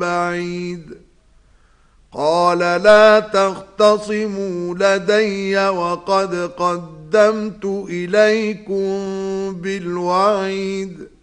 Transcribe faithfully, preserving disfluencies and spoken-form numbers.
بعيد قال لا تختصموا لدي وقد قدمت إليكم بالوعيد